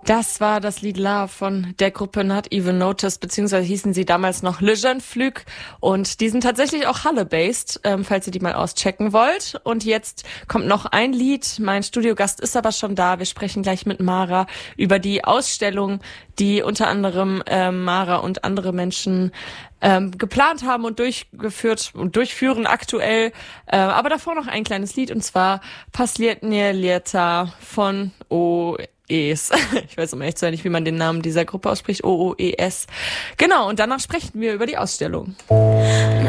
Das war das Lied Love von der Gruppe Not Even Noticed, beziehungsweise hießen sie damals noch Le Jeune Flug, und die sind tatsächlich auch Halle-based, falls ihr die mal auschecken wollt. Und jetzt kommt noch ein Lied, mein Studiogast ist aber schon da, wir sprechen gleich mit Mara über die Ausstellung, die unter anderem Mara und andere Menschen geplant haben und durchgeführt und durchführen aktuell. Aber davor noch ein kleines Lied, und zwar Последняя лето von OOES. Ich weiß um ehrlich zu sein nicht, wie man den Namen dieser Gruppe ausspricht. OOES. Genau, und danach sprechen wir über die Ausstellung.